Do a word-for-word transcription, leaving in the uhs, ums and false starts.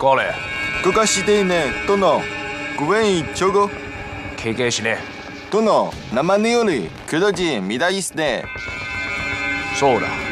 過来。 그가 시대인의 또너 구wen이 저거 経験しね。 또너 남한의 요리 그러지 미다 있네. そうだ。